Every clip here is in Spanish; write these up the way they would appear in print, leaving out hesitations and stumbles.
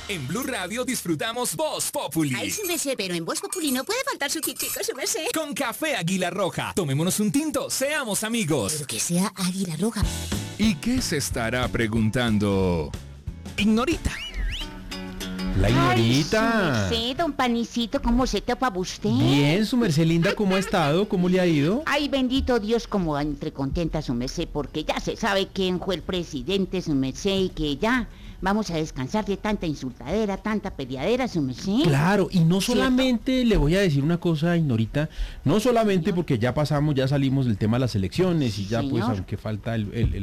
En Blue Radio disfrutamos Voz Populi. Ay, su merced, pero en Voz Populi no puede faltar su tintico, su merced. Con café Águila Roja. Tomémonos un tinto, seamos amigos. Pero que sea Águila Roja. ¿Y qué se estará preguntando Ignorita? La Ignorita. Ay, su merced, don Panicito, ¿cómo se topa usted? Bien, su merced linda, ¿cómo ha estado? ¿Cómo le ha ido? Ay, bendito Dios, como entre contenta su merced, porque ya se sabe quién fue el presidente, su merced, y que ya vamos a descansar de tanta insultadera, tanta peleadera, su merced. Claro, y no solamente, le voy a decir una cosa, Ignorita, no solamente porque ya pasamos, ya salimos del tema de las elecciones y ya pues aunque falta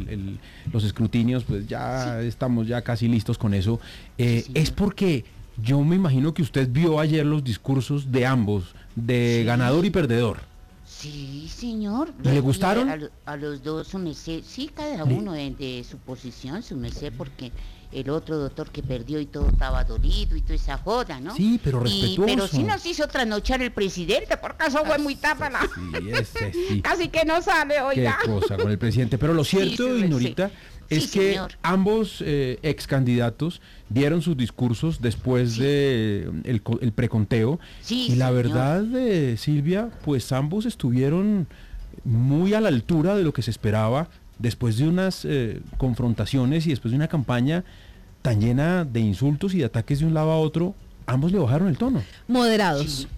los escrutinios, pues ya estamos ya casi listos con eso, es porque yo me imagino que usted vio ayer los discursos de ambos, de ganador y perdedor. Sí, señor. ¿Le gustaron? A los dos, su merced, sí, cada uno de su posición, su merced, porque el otro doctor que perdió y todo estaba dolido y toda esa joda, ¿no? Sí, pero respetuoso. Pero sí nos hizo trasnochar el presidente, por caso fue muy tápala. Sí, sí. Casi que no sale, oiga. Qué cosa con el presidente. Pero lo cierto, sí, Ignorita, es sí, que señor. ambos ex candidatos dieron sus discursos después de el preconteo. Sí, y la señor. verdad, Silvia, pues ambos estuvieron muy a la altura de lo que se esperaba después de unas confrontaciones y después de una campaña tan llena de insultos y de ataques de un lado a otro. Ambos le bajaron el tono. Moderados,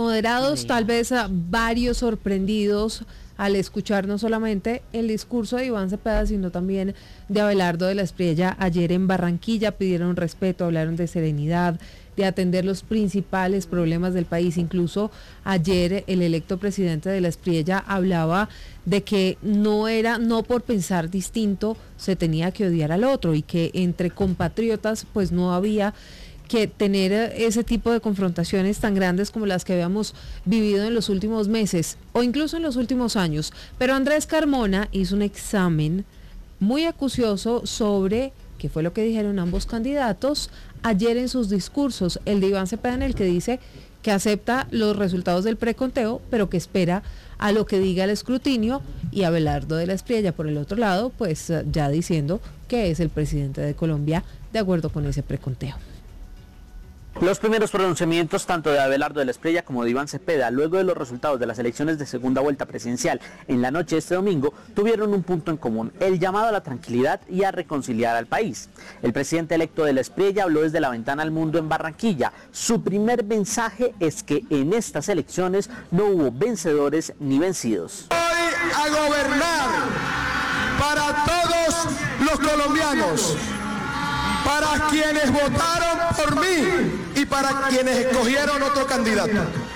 tal vez varios sorprendidos al escuchar no solamente el discurso de Iván Cepeda, sino también de Abelardo de la Espriella ayer en Barranquilla. Pidieron respeto, hablaron de serenidad, de atender los principales problemas del país. Incluso ayer el electo presidente de la Espriella hablaba de que no por pensar distinto se tenía que odiar al otro y que entre compatriotas pues no había que tener ese tipo de confrontaciones tan grandes como las que habíamos vivido en los últimos meses o incluso en los últimos años. Pero Andrés Carmona hizo un examen muy acucioso sobre qué fue lo que dijeron ambos candidatos ayer en sus discursos. El de Iván Cepeda, en el que dice que acepta los resultados del preconteo, pero que espera a lo que diga el escrutinio, y Abelardo de la Espriella, por el otro lado, pues ya diciendo que es el presidente de Colombia de acuerdo con ese preconteo. Los primeros pronunciamientos tanto de Abelardo de la Espriella como de Iván Cepeda, luego de los resultados de las elecciones de segunda vuelta presidencial en la noche de este domingo, tuvieron un punto en común: el llamado a la tranquilidad y a reconciliar al país. El presidente electo de la Espriella habló desde la ventana al mundo en Barranquilla. Su primer mensaje es que en estas elecciones no hubo vencedores ni vencidos. Voy a gobernar para todos los colombianos, para quienes votaron por mí y para quienes escogieron otro candidato.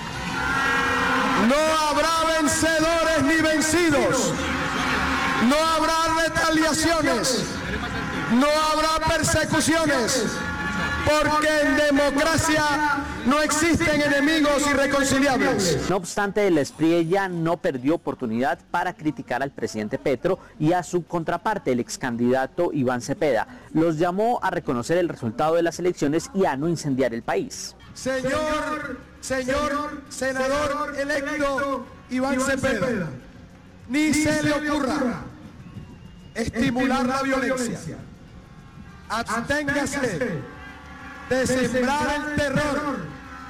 No habrá vencedores ni vencidos, no habrá retaliaciones, no habrá persecuciones, porque en democracia no existen enemigos irreconciliables. No obstante, de la Espriella no perdió oportunidad para criticar al presidente Petro y a su contraparte, el ex candidato Iván Cepeda. Los llamó a reconocer el resultado de las elecciones y a no incendiar el país. Señor senador electo Iván Cepeda, ni se le ocurra estimular la violencia. Absténgase de sembrar el terror.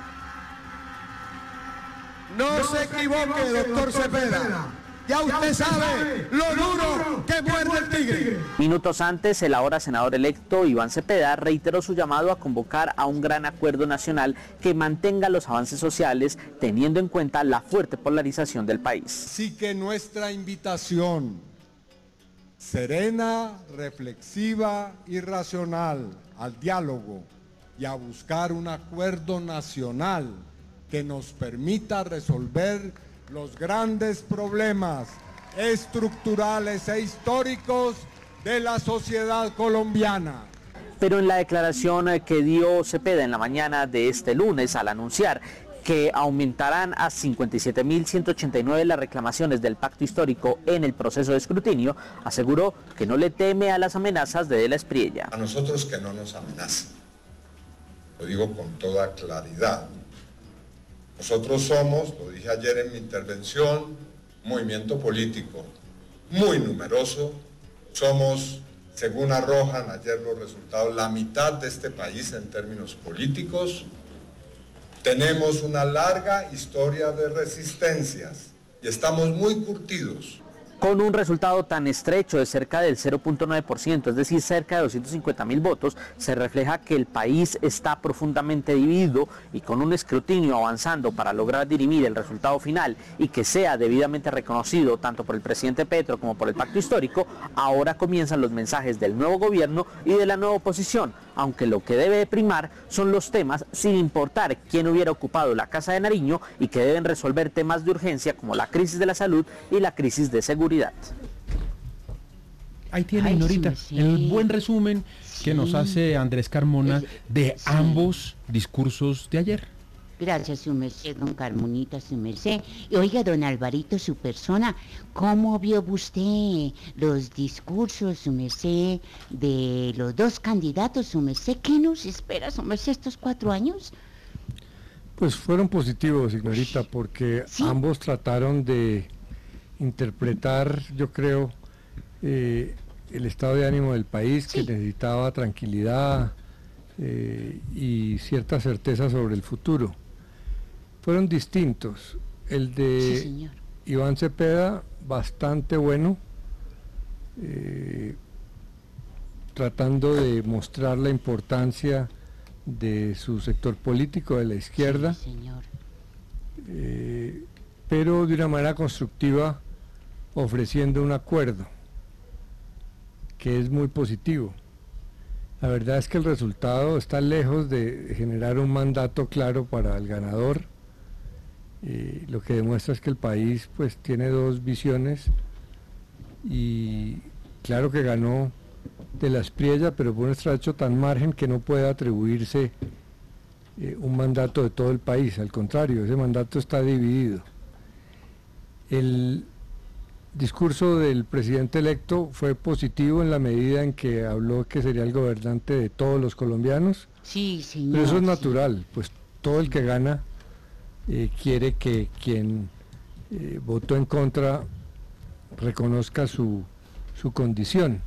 No se equivoque, doctor Cepeda. Ya usted sabe lo duro que muerde el tigre. Minutos antes, el ahora senador electo Iván Cepeda reiteró su llamado a convocar a un gran acuerdo nacional que mantenga los avances sociales, teniendo en cuenta la fuerte polarización del país. Así que nuestra invitación serena, reflexiva y racional al diálogo y a buscar un acuerdo nacional que nos permita resolver los grandes problemas estructurales e históricos de la sociedad colombiana. Pero en la declaración que dio Cepeda en la mañana de este lunes, al anunciar que aumentarán a 57.189 las reclamaciones del pacto histórico en el proceso de escrutinio, aseguró que no le teme a las amenazas de la Espriella. A nosotros que no nos amenazan, lo digo con toda claridad. Nosotros somos, lo dije ayer en mi intervención, un movimiento político muy numeroso, somos según arrojan ayer los resultados, la mitad de este país en términos políticos. Tenemos una larga historia de resistencias y estamos muy curtidos. Con un resultado tan estrecho de cerca del 0.9%, es decir, cerca de 250.000 votos, se refleja que el país está profundamente dividido y con un escrutinio avanzando para lograr dirimir el resultado final y que sea debidamente reconocido tanto por el presidente Petro como por el pacto histórico, ahora comienzan los mensajes del nuevo gobierno y de la nueva oposición, aunque lo que debe de primar son los temas sin importar quién hubiera ocupado la Casa de Nariño y que deben resolver temas de urgencia como la crisis de la salud y la crisis de seguridad. Ahí tiene, Norita, el buen resumen que nos hace Andrés Carmona de ambos discursos de ayer. Gracias, su merced, don Carmonita, su merced. Y oiga, don Alvarito, su persona, ¿cómo vio usted los discursos, su merced, de los dos candidatos, su merced? ¿Qué nos espera, su merced, estos 4 años? Pues fueron positivos, señorita, porque ambos trataron de interpretar, yo creo, el estado de ánimo del país, que necesitaba tranquilidad y cierta certeza sobre el futuro. Fueron distintos. El de Iván Cepeda, bastante bueno, tratando de mostrar la importancia de su sector político, de la izquierda, pero de una manera constructiva, ofreciendo un acuerdo que es muy positivo. La verdad es que el resultado está lejos de generar un mandato claro para el ganador. Lo que demuestra es que el país pues tiene 2 visiones y claro que ganó de la Espriella, pero por un estrecho tan margen que no puede atribuirse un mandato de todo el país. Al contrario, ese mandato está dividido. El discurso del presidente electo fue positivo en la medida en que habló que sería el gobernante de todos los colombianos. Sí, señor. Pero eso es natural, pues todo el que gana quiere que quien votó en contra reconozca su condición.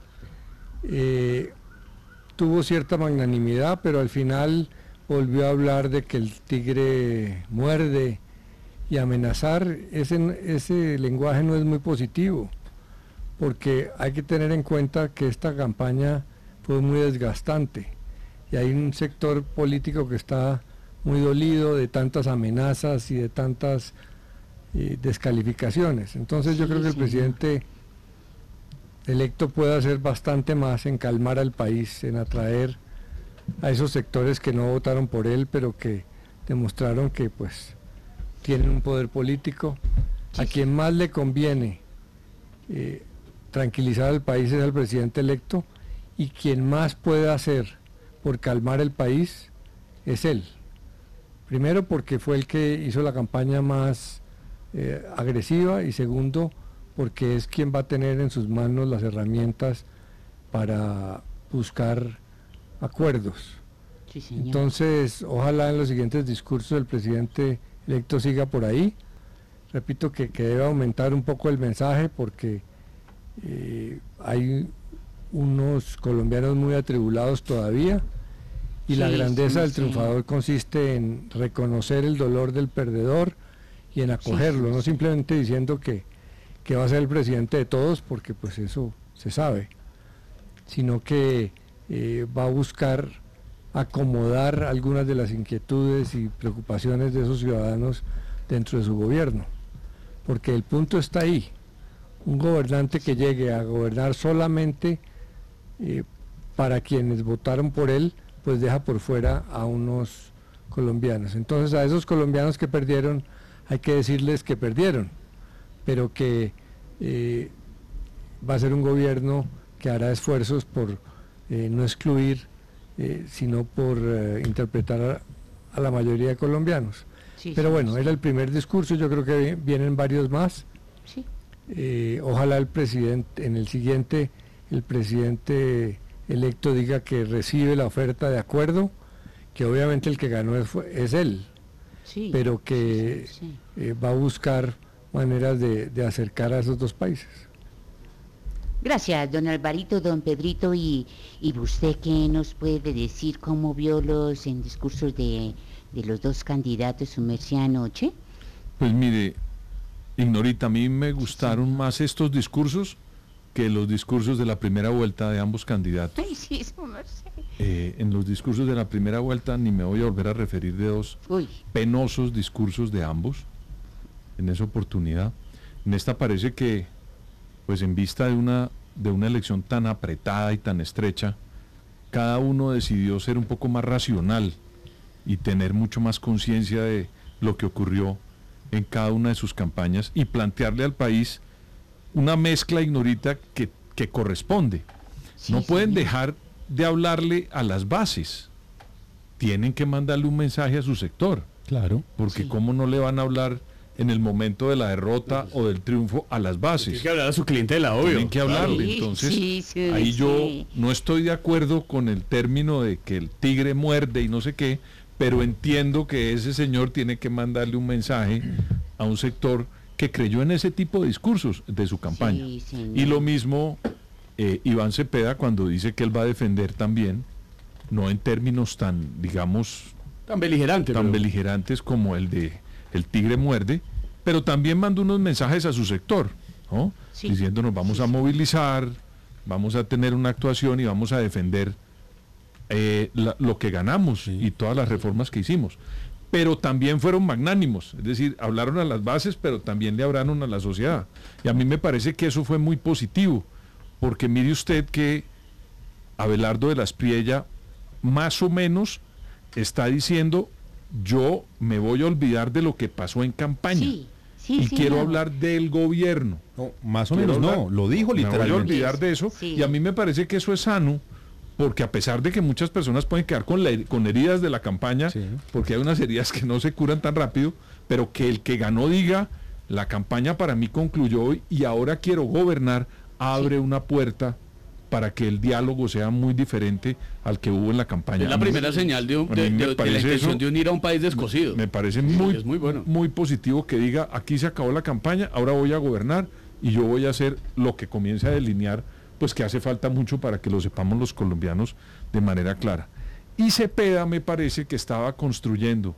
Tuvo cierta magnanimidad, pero al final volvió a hablar de que el tigre muerde y amenazar. Ese lenguaje no es muy positivo, porque hay que tener en cuenta que esta campaña fue muy desgastante y hay un sector político que está muy dolido de tantas amenazas y de tantas descalificaciones. Entonces yo creo que el presidente electo puede hacer bastante más en calmar al país, en atraer a esos sectores que no votaron por él, pero que demostraron que pues tienen un poder político. A quien más le conviene tranquilizar al país es al presidente electo, y quien más puede hacer por calmar el país es él. Primero porque fue el que hizo la campaña más agresiva, y segundo porque es quien va a tener en sus manos las herramientas para buscar acuerdos. Entonces, ojalá en los siguientes discursos el presidente electo siga por ahí. Repito que debe aumentar un poco el mensaje, porque hay unos colombianos muy atribulados todavía, y la grandeza del triunfador consiste en reconocer el dolor del perdedor y en acogerlo, no simplemente diciendo que va a ser el presidente de todos, porque pues eso se sabe, sino que va a buscar acomodar algunas de las inquietudes y preocupaciones de esos ciudadanos dentro de su gobierno, porque el punto está ahí. Un gobernante que llegue a gobernar solamente para quienes votaron por él, pues deja por fuera a unos colombianos. Entonces a esos colombianos que perdieron hay que decirles que perdieron, pero que va a ser un gobierno que hará esfuerzos por no excluir, sino por interpretar a la mayoría de colombianos. Pero bueno, era el primer discurso, yo creo que vienen varios más. Ojalá el presidente, en el siguiente, el presidente electo diga que recibe la oferta de acuerdo, que obviamente el que ganó es él, pero que va a buscar maneras de acercar a esos dos países. Gracias, don Alvarito, don Pedrito, y usted qué nos puede decir, cómo vio los discursos de los dos candidatos, su merced, anoche. Pues mire, Ignorita, a mí me gustaron más estos discursos que los discursos de la primera vuelta de ambos candidatos. Ay, sí, su merced. En los discursos de la primera vuelta ni me voy a volver a referir de dos penosos discursos de ambos en esa oportunidad. En esta parece que, pues en vista de una elección tan apretada y tan estrecha, cada uno decidió ser un poco más racional y tener mucho más conciencia de lo que ocurrió en cada una de sus campañas y plantearle al país una mezcla, Ignorita, que corresponde. Sí, no pueden dejar de hablarle a las bases, tienen que mandarle un mensaje a su sector. Claro. Porque cómo no le van a hablar en el momento de la derrota o del triunfo a las bases. Tienen que hablar a su clientela, obvio. Tienen que hablarle. Entonces, ahí yo no estoy de acuerdo con el término de que el tigre muerde y no sé qué, pero entiendo que ese señor tiene que mandarle un mensaje a un sector que creyó en ese tipo de discursos de su campaña. Y lo mismo Iván Cepeda cuando dice que él va a defender también, no en términos tan, digamos, tan beligerantes como el de el tigre muerde, pero también manda unos mensajes a su sector, ¿no? Diciéndonos vamos a movilizar, vamos a tener una actuación y vamos a defender lo que ganamos y todas las reformas que hicimos. Pero también fueron magnánimos, es decir, hablaron a las bases, pero también le hablaron a la sociedad. Y a mí me parece que eso fue muy positivo, porque mire usted que Abelardo de la Espriella más o menos está diciendo: yo me voy a olvidar de lo que pasó en campaña y quiero hablar del gobierno. No, más o menos no, lo dijo literalmente. Me voy a olvidar de eso y a mí me parece que eso es sano, porque a pesar de que muchas personas pueden quedar con heridas de la campaña, porque hay unas heridas que no se curan tan rápido, pero que el que ganó diga: la campaña para mí concluyó hoy y ahora quiero gobernar, abre una puerta para que el diálogo sea muy diferente al que hubo en la campaña. Es la primera señal de la intención de unir a un país descosido. Me parece muy positivo que diga: aquí se acabó la campaña, ahora voy a gobernar y yo voy a hacer lo que comience a delinear, pues que hace falta mucho para que lo sepamos los colombianos de manera clara. Y Cepeda me parece que estaba construyendo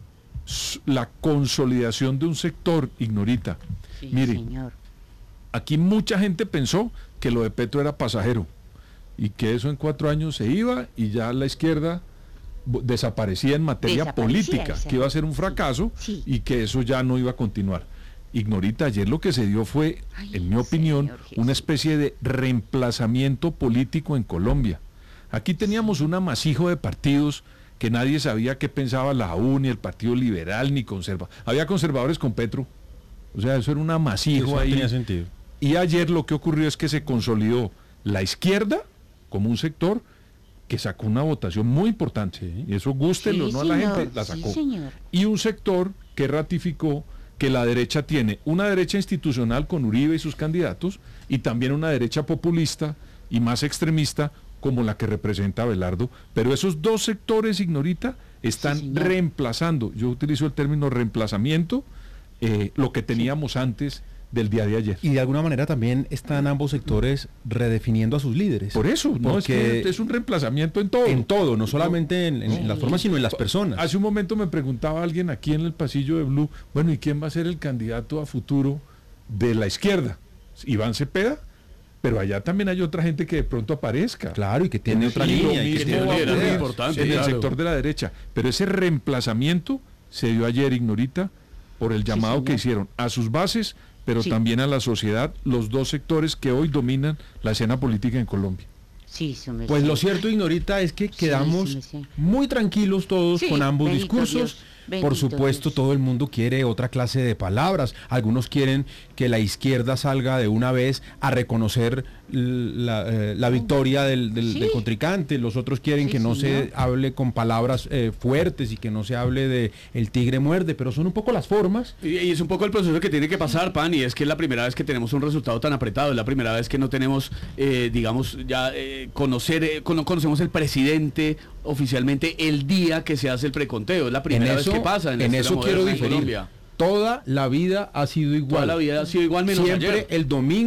la consolidación de un sector, Ignorita. Mire, señor. Aquí mucha gente pensó que lo de Petro era pasajero y que eso en 4 años se iba y ya la izquierda desaparecía en materia política, que iba a ser un fracaso y que eso ya no iba a continuar. Ignorita, ayer lo que se dio fue, en mi opinión, una especie de reemplazamiento político en Colombia. Aquí teníamos un amasijo de partidos que nadie sabía qué pensaba la U, ni el Partido Liberal, ni conservador. Había conservadores con Petro, o sea, eso era un amasijo eso ahí. No tenía sentido. Y ayer lo que ocurrió es que se consolidó la izquierda como un sector que sacó una votación muy importante, y eso gústelo, no a la gente, la sacó. Y un sector que ratificó que la derecha tiene una derecha institucional con Uribe y sus candidatos, y también una derecha populista y más extremista como la que representa Abelardo, pero esos dos sectores, Ignorita, están reemplazando, yo utilizo el término reemplazamiento, lo que teníamos antes del día de ayer. Y de alguna manera también están ambos sectores redefiniendo a sus líderes. Por eso, no es un reemplazamiento en todo. En todo, no solamente en las formas, sino en las personas. Hace un momento me preguntaba alguien aquí en el pasillo de Blue, bueno, ¿y quién va a ser el candidato a futuro de la izquierda? ¿Iván Cepeda? Pero allá también hay otra gente que de pronto aparezca. Claro, y que tiene otra línea. Y que tiene importante en el sector de la derecha. Pero ese reemplazamiento se dio ayer, Ignorita, por el llamado que hicieron a sus bases, pero también a la sociedad, los dos sectores que hoy dominan la escena política en Colombia. Pues lo cierto, Ignorita, es que quedamos muy tranquilos todos con ambos discursos. Por supuesto, todo el mundo quiere otra clase de palabras. Algunos quieren que la izquierda salga de una vez a reconocer la victoria del contrincante. Los otros quieren que no se hable con palabras fuertes y que no se hable de el tigre muerde, pero son un poco las formas. Y es un poco el proceso que tiene que pasar, Pan, y es que es la primera vez que tenemos un resultado tan apretado, es la primera vez que no tenemos, digamos, ya no conocemos el presidente oficialmente el día que se hace el preconteo, es la primera vez que pasa en eso quiero diferir. Toda la vida ha sido igual. Toda la vida ha sido igual, menos siempre ayer. El domingo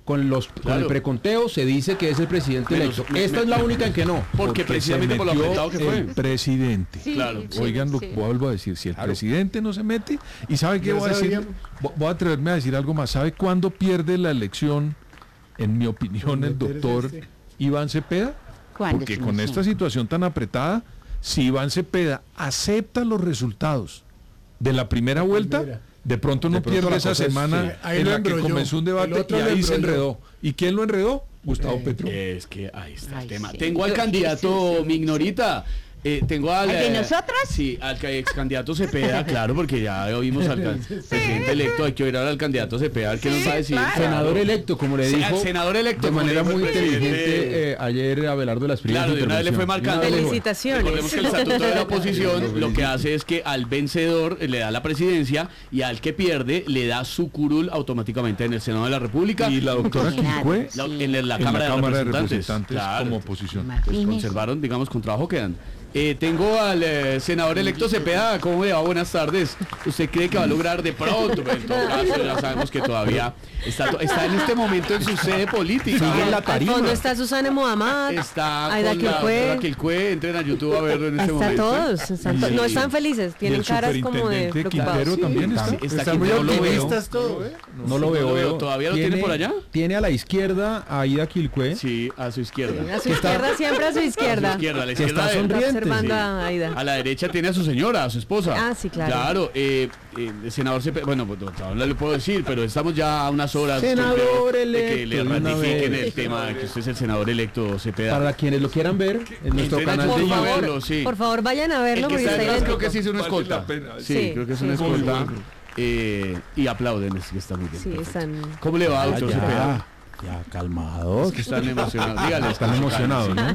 con el preconteo se dice que es el presidente electo. Esta es la única en que no. Porque precisamente por lo apretado que fue. El presidente. Sí, Claro. sí, Oigan, lo sí. vuelvo a decir, si el presidente no se mete, y ¿sabe qué voy a decir? Voy a atreverme a decir algo más. ¿Sabe cuándo pierde la elección, en mi opinión, el doctor Iván Cepeda? Porque con esta situación tan apretada, si Iván Cepeda acepta los resultados de la primera vuelta, de pronto no pierde esa semana en la que comenzó un debate y ahí se enredó. ¿Y quién lo enredó? Gustavo Petro. Es que ahí está el tema. Tengo al candidato Mignorita. Tengo al... ¿De nosotros? Sí, al ex candidato Cepeda, claro, porque ya oímos al presidente electo, hay que oír ahora al candidato Cepeda, que nos va a decir. Senador electo, como le dijo, senador electo, de manera muy presidente. inteligente ayer Abelardo de las Espriella. Claro, de una vez le fue marcando. Felicitaciones. Recordemos que el estatuto de la oposición lo que hace es que al vencedor le da la presidencia y al que pierde le da su curul automáticamente en el Senado de la República. Y la doctora Quilcue en la Cámara de Representantes claro, como oposición. Pues conservaron, digamos, con trabajo quedan. Tengo al senador electo Cepeda. ¿Cómo le va? Buenas tardes. ¿Usted cree que va a lograr de pronto? Pero en todo caso, ya sabemos que todavía está en este momento en su sede política. Sigue en la Al tarima. fondo está Susana Mohamed. Está Aida con la doctora Quilcue. Quilcue. Entren a YouTube a verlo en este Está momento. todos. No están felices. Tienen el caras como de superintendente preocupados. Quintero también está. Está muy Quintero, optimistas todos. No lo veo. ¿Todavía lo tiene por allá? Tiene a la izquierda a Aida Quilcue. Sí, a su izquierda. A su izquierda, siempre a su izquierda. A la Que izquierda está de él. sonriente. Observando a Aida. A la derecha tiene a su señora, a su esposa. Ah, sí, claro. Claro, el senador Cepeda, bueno, pues no le puedo decir, pero estamos ya a unas horas Senador de que le electo, de una ratifiquen vez. el tema de que usted es el senador electo Cepeda. Para quienes lo quieran ver en nuestro Entren a canal de YouTube a YouTube. verlo, sí. Por favor, vayan a verlo El que porque está está detrás creo idéntico. que sí es una Vale escolta. la pena. Sí, Sí, creo que es sí. una Muy escolta. bueno. Y aplauden, es que está muy bien. Sí, perfecto. están... ¿Cómo le va, doctor Cepeda? Ya, calmados. Es que están emocionados. Dígale, Están emocionados, ¿no?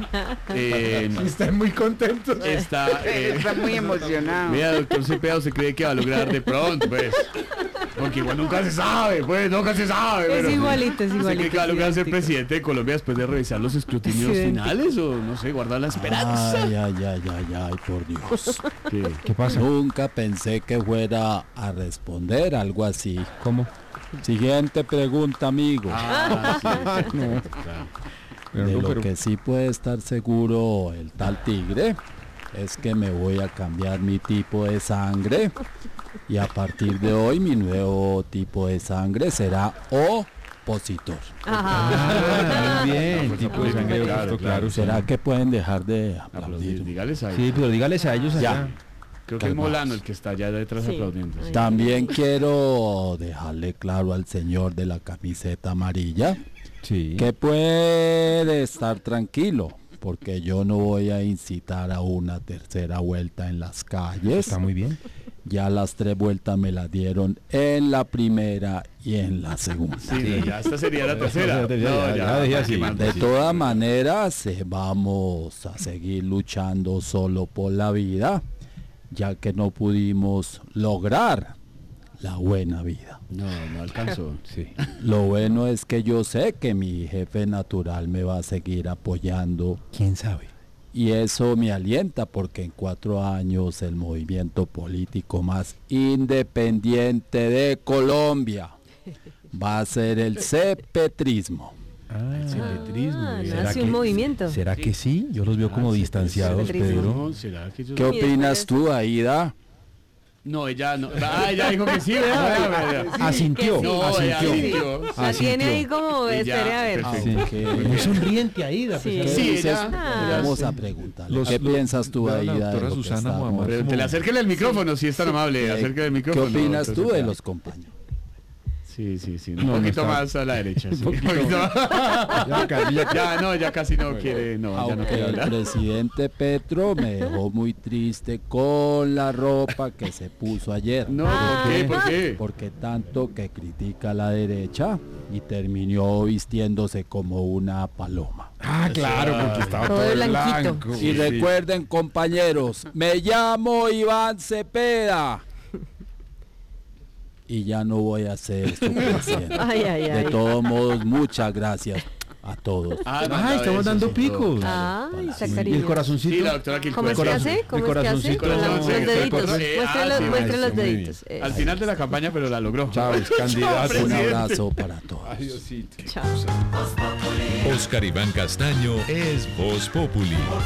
Están muy contentos. Está muy emocionado. Mira, doctor Cepeda, ¿usted cree que va a lograr de pronto, pues? Porque igual nunca se sabe, pues, nunca se sabe. Es pero- igualito, es ¿Usted igualito. cree que va a lograr ser idéntico. presidente de Colombia después de revisar los escrutinios Sí, finales? O no sé, guardar la esperanza. Ay, por Dios. ¿Qué pasa? Nunca pensé que fuera a responder algo así. ¿Cómo? Siguiente pregunta, amigo. No. Pero De no, lo pero- que sí puede estar seguro el tal tigre es que me voy a cambiar mi tipo de sangre y a partir de hoy mi nuevo tipo de sangre será opositor. Ah, muy bien, tipo de sangre opuesto, claro. ¿Será que pueden dejar de aplaudir? Dígales ahí. Sí, pero dígales a ellos allá. Ya. Creo que es calmados. Molano el que está allá detrás Sí. aplaudiendo. Sí. También quiero dejarle claro al señor de la camiseta amarilla Sí. que puede estar tranquilo, porque yo no voy a incitar a una tercera vuelta en las calles. Está muy bien. Ya las 3 vueltas me las dieron en la primera y en la segunda. Sí, ya esta sería la tercera. Ya dejé así. De todas maneras, vamos a seguir luchando solo por la vida, ya que no pudimos lograr la buena vida. No alcanzó. Sí. Lo bueno es que yo sé que mi jefe natural me va a seguir apoyando ¿Quién sabe? y eso me alienta porque en 4 años el movimiento político más independiente de Colombia va a ser el cepetrismo. El cepetrismo. nace un movimiento. ¿Será que sí? Yo los veo como distanciados, cepetrismo. Pedro. No, ¿será que yo- ¿Qué opinas tú, Aida? No, ella no. Ah, ella dijo que sí, ¿verdad? Asintió, No, ella asintió. asintió. La tiene ahí como, Y ya, espere a ver. perfecto. Sí. Ok. Muy sonriente Aida. Sí. pues, ¿Qué Sí, dices? ella- Vamos a preguntarle. Los- ¿Qué los- piensas tú, la Aida? de doctora lo que Susana estamos- Muhammad. Pero te le acérquele el micrófono, si es tan amable. Acérquele el ¿Qué micrófono. opinas doctor tú de Cepeda. los compañeros? Sí. No, Un no poquito está- más a la derecha. Sí. Un poquito más. Ya casi no quiere. No, ya no Aunque quiere el hablar. presidente Petro me dejó muy triste con la ropa que se puso ayer. No, ¿por qué? Porque tanto que critica a la derecha y terminó vistiéndose como una paloma. Ah, claro, porque estaba Todo todo, blanquito. blanco. Y recuerden, compañeros, me llamo Iván Cepeda. Y ya no voy a ser su presidente. Ay, ay, ay. De todos modos, muchas gracias. a todos. Estamos dando picos. Ay, Y cariño. el corazoncito. Sí, la doctora Quilpué. ¿Cómo es que hace? ¿Cómo es que hace? Con los deditos. Muestre los deditos. Al final de la campaña, pero la logró. Chao, candidato. Un abrazo para todos. Adiósito. Chao. Oscar Iván Castaño es Voz Populi.